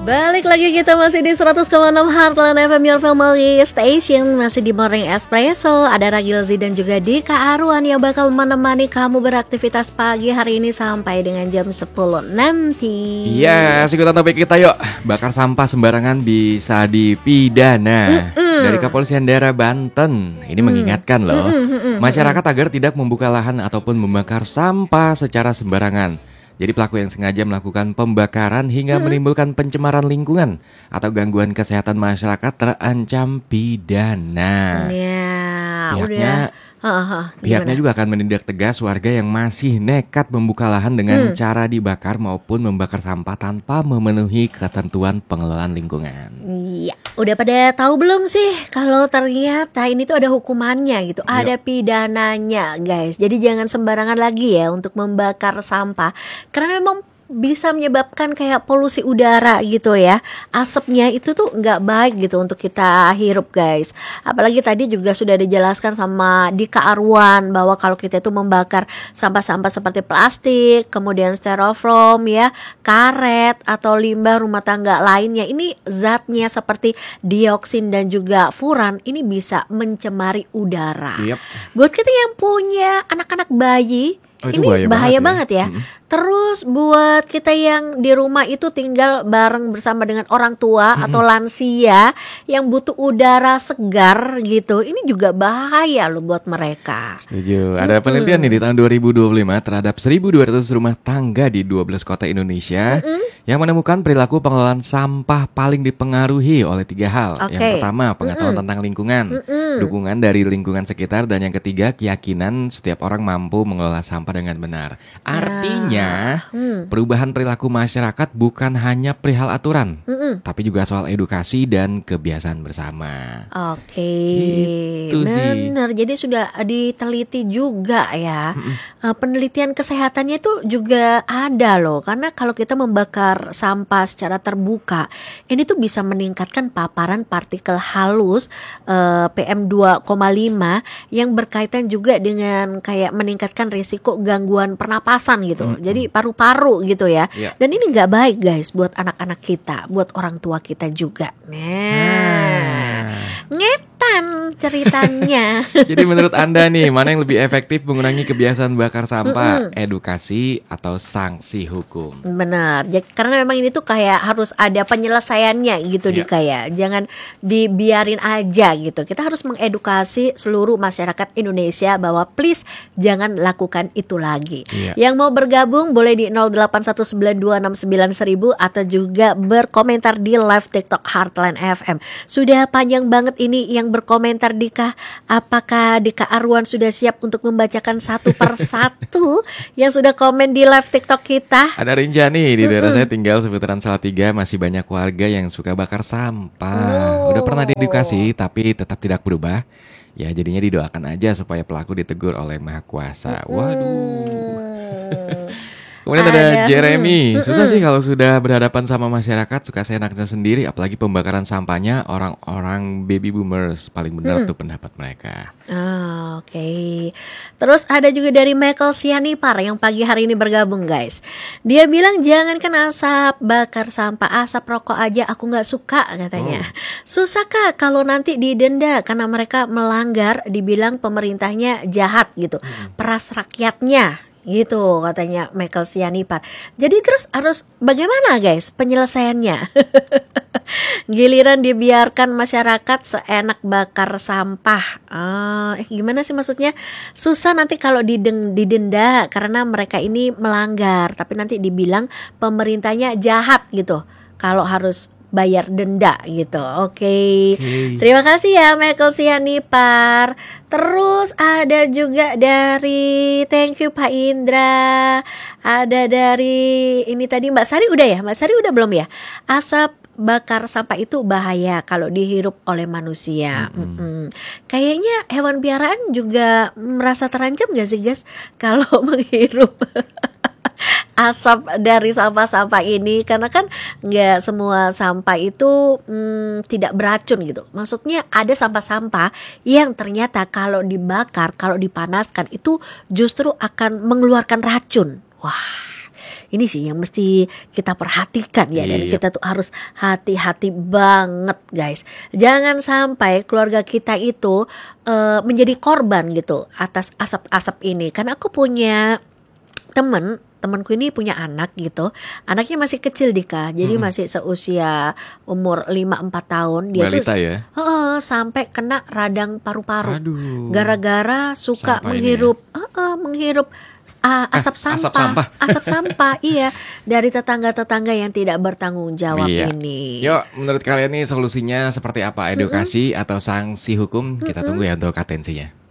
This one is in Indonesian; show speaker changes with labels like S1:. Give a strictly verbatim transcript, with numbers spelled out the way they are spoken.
S1: Balik lagi kita masih di seratus koma enam Heartland F M, your family station. Masih di Morning Espresso. Ada Ragilzi dan juga Dika Arwan yang bakal menemani kamu beraktivitas pagi hari ini sampai dengan jam sepuluh nanti.
S2: Iya, yes, ikutan topik kita yuk. Bakar sampah sembarangan bisa dipidana. Mm-mm. Dari Kepolisian Daerah Banten. Ini mm. mengingatkan loh, Mm-mm. masyarakat agar tidak membuka lahan ataupun membakar sampah secara sembarangan. Jadi pelaku yang sengaja melakukan pembakaran hingga hmm. menimbulkan pencemaran lingkungan atau gangguan kesehatan masyarakat terancam pidana.
S1: Ya,
S2: pihaknya,
S1: udah. Uh, uh,
S2: pihaknya juga akan menindak tegas warga yang masih nekat membuka lahan dengan hmm. cara dibakar maupun membakar sampah tanpa memenuhi ketentuan pengelolaan lingkungan.
S1: Iya, udah pada tahu belum sih kalau ternyata ini tuh ada hukumannya gitu, Yuk. ada pidananya guys. Jadi jangan sembarangan lagi ya untuk membakar sampah. Karena memang bisa menyebabkan kayak polusi udara gitu ya. Asapnya itu tuh nggak baik gitu untuk kita hirup guys. Apalagi tadi juga sudah dijelaskan sama Dika Arwan bahwa kalau kita itu membakar sampah-sampah seperti plastik, kemudian styrofoam ya, karet atau limbah rumah tangga lainnya, ini zatnya seperti dioksin dan juga furan, ini bisa mencemari udara.
S2: Yep.
S1: Buat kita yang punya anak-anak bayi,
S2: Oh,
S1: ini
S2: bahaya,
S1: bahaya
S2: banget
S1: ya,
S2: ya. Hmm.
S1: Terus buat kita yang di rumah itu tinggal bareng bersama dengan orang tua hmm. atau lansia yang butuh udara segar gitu, ini juga bahaya loh buat mereka.
S2: Setuju. Ada penelitian hmm. nih di tahun dua ribu dua puluh lima terhadap seribu dua ratus rumah tangga di dua belas kota Indonesia hmm. yang menemukan perilaku pengelolaan sampah paling dipengaruhi oleh tiga hal. Okay. Yang pertama, pengetahuan hmm. tentang lingkungan, hmm. dukungan dari lingkungan sekitar, dan yang ketiga, keyakinan setiap orang mampu mengelola sampah dengan benar. Artinya, hmm. perubahan perilaku masyarakat bukan hanya perihal aturan, hmm. tapi juga soal edukasi dan kebiasaan bersama.
S1: Oke, okay. Benar. Jadi sudah diteliti juga ya. Hmm. Uh, penelitian kesehatannya itu juga ada loh. Karena kalau kita membakar sampah secara terbuka, ini tuh bisa meningkatkan paparan partikel halus uh, P M dua koma lima yang berkaitan juga dengan kayak meningkatkan risiko gangguan pernapasan gitu. Hmm. Jadi paru-paru gitu ya. Yeah. Dan ini nggak baik guys buat anak-anak kita, buat orang tua kita juga. Nah, hmm. ngetan ceritanya.
S2: Jadi menurut Anda nih, mana yang lebih efektif mengurangi kebiasaan bakar sampah? Mm-mm. Edukasi atau sanksi hukum?
S1: Benar. Jadi, karena memang ini tuh kayak harus ada penyelesaiannya gitu yeah. Dika ya. Jangan dibiarin aja gitu. Kita harus mengedukasi seluruh masyarakat Indonesia bahwa please jangan lakukan itu lagi. Yeah. Yang mau bergabung boleh di nol delapan satu sembilan dua enam sembilan seribu atau juga berkomentar di live TikTok Heartland F M. Sudah panjang banget ini yang berkomentar Dika. Apakah Dika Arwan sudah siap untuk membacakan satu per satu yang sudah komen di live TikTok kita?
S2: Ada Rinjani di daerah mm-hmm. saya tinggal seputaran Salatiga, masih banyak warga yang suka bakar sampah. Oh. Udah pernah diedukasi tapi tetap tidak berubah. Ya jadinya didoakan aja supaya pelaku ditegur oleh Maha Kuasa. Waduh. Kemudian ada, ada Jeremy. Susah sih kalau sudah berhadapan sama masyarakat, suka seenaknya sendiri. Apalagi pembakaran sampahnya orang-orang baby boomers. Paling benar hmm. tuh pendapat mereka.
S1: Oh, Oke okay. Terus ada juga dari Michael Sianipar yang pagi hari ini bergabung guys. Dia bilang jangankan asap bakar sampah, asap rokok aja aku gak suka katanya. oh. Susah kak kalau nanti didenda karena mereka melanggar, dibilang pemerintahnya jahat gitu, hmm. peras rakyatnya gitu katanya Michael Sianipar. Jadi terus harus bagaimana guys penyelesaiannya? Giliran dibiarkan masyarakat seenak bakar sampah. Oh, eh gimana sih maksudnya? Susah nanti kalau dideng, didenda karena mereka ini melanggar, tapi nanti dibilang pemerintahnya jahat gitu kalau harus bayar denda gitu. Oke. Okay. Okay. Terima kasih ya Michael Sianipar. Terus ada juga dari thank you Pak Indra. Ada dari ini tadi Mbak Sari udah ya? Mbak Sari udah belum ya? Asap bakar sampah itu bahaya kalau dihirup oleh manusia. Mm-hmm. Mm-hmm. Kayaknya hewan piaraan juga merasa terancam gak sih guys kalau menghirup asap dari sampah-sampah ini, karena kan nggak semua sampah itu hmm, tidak beracun gitu. Maksudnya ada sampah-sampah yang ternyata kalau dibakar, kalau dipanaskan itu justru akan mengeluarkan racun. Wah, ini sih yang mesti kita perhatikan ya, dan
S2: Iya.
S1: kita tuh harus hati-hati banget guys. Jangan sampai keluarga kita itu uh, menjadi korban gitu atas asap-asap ini. Karena aku punya temen temanku ini punya anak gitu. Anaknya masih kecil Dika. Jadi
S2: Mm-mm.
S1: masih seusia umur lima empat tahun. Dia
S2: Balita
S1: tuh
S2: ya.
S1: heeh, sampai kena radang paru-paru.
S2: Aduh.
S1: Gara-gara suka
S2: Sampah ini
S1: menghirup heeh, menghirup ah, asap
S2: Eh,
S1: sampah.
S2: asap sampah.
S1: Asap sampah, iya, dari tetangga-tetangga yang tidak bertanggung jawab
S2: Iya.
S1: ini.
S2: Yuk, menurut kalian nih solusinya seperti apa? Edukasi atau sanksi hukum? Kita tunggu ya untuk atensinya.